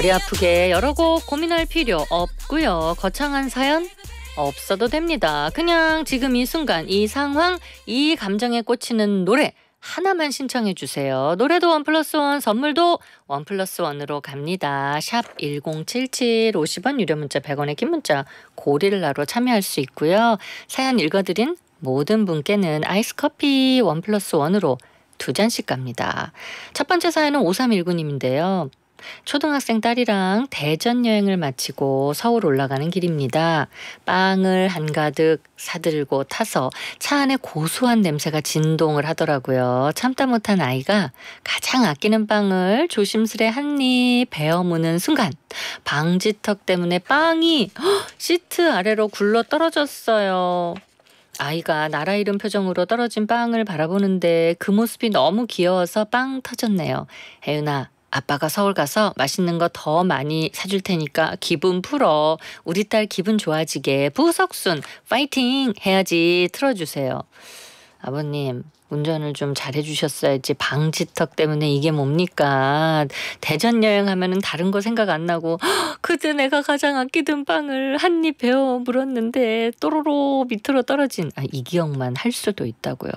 머리 아프게 여러 곡 고민할 필요 없고요. 거창한 사연 없어도 됩니다. 그냥 지금 이 순간, 이 상황, 이 감정에 꽂히는 노래 하나만 신청해 주세요. 노래도 1+1, 선물도 1+1으로 갑니다. 샵 1077, 50원 유료 문자 100원의 긴 문자 고릴라로 참여할 수 있고요. 사연 읽어드린 모든 분께는 아이스 커피 1+1으로 2잔씩 갑니다. 첫 번째 사연은 5319님인데요. 초등학생 딸이랑 대전 여행을 마치고 서울 올라가는 길입니다. 빵을 한가득 사들고 타서 차 안에 고소한 냄새가 진동을 하더라고요. 참다 못한 아이가 가장 아끼는 빵을 조심스레 한 입 베어 무는 순간 방지턱 때문에 빵이 시트 아래로 굴러 떨어졌어요. 아이가 나라 잃은 표정으로 떨어진 빵을 바라보는데 그 모습이 너무 귀여워서 빵 터졌네요. 혜윤아, 아빠가 서울 가서 맛있는 거 더 많이 사줄 테니까 기분 풀어. 우리 딸 기분 좋아지게 부석순 파이팅 해야지 틀어주세요. 아버님, 운전을 좀 잘해주셨어야지. 방지턱 때문에 이게 뭡니까? 대전 여행하면은 다른 거 생각 안 나고 그때 내가 가장 아끼던 빵을 한 입 베어 물었는데 또로로 밑으로 떨어진 이 기억만 할 수도 있다고요.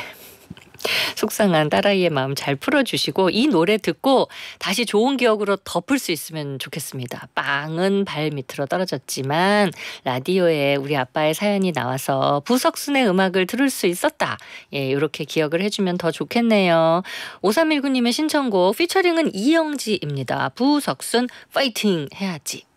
속상한 딸아이의 마음 잘 풀어주시고 이 노래 듣고 다시 좋은 기억으로 덮을 수 있으면 좋겠습니다. 빵은 발 밑으로 떨어졌지만 라디오에 우리 아빠의 사연이 나와서 부석순의 음악을 들을 수 있었다. 예, 이렇게 기억을 해주면 더 좋겠네요. 5319님의 신청곡 피처링은 이영지입니다. 부석순 파이팅 해야지.